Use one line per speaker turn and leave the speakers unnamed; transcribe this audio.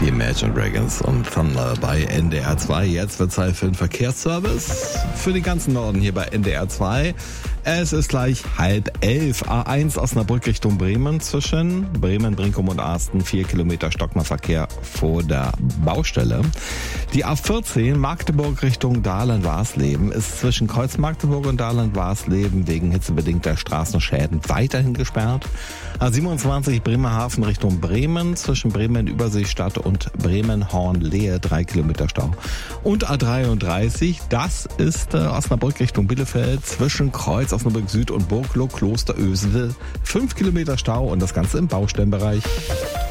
Imagine Dragons und Thunder bei NDR 2. Jetzt wird Zeit für den Verkehrsservice für den ganzen Norden hier bei NDR 2. Es ist gleich 10:30. A1 Osnabrück Richtung Bremen zwischen Bremen, Brinkum und Arsten. 4 Kilometer stockender Verkehr vor der Baustelle. Die A14 Magdeburg Richtung Dahlem-Warsleben ist zwischen Kreuz Magdeburg und Dahlem-Warsleben wegen hitzebedingter Straßenschäden weiterhin gesperrt. A27 Bremerhaven Richtung Bremen zwischen Bremen-Überseestadt und Bremen-Hornlehe 3 Kilometer Stau. Und A33, das ist Osnabrück Richtung Bielefeld zwischen Kreuz Osnabrück Süd und Burgloh Klosterösel 5 Kilometer Stau und das Ganze im Baustellenbereich.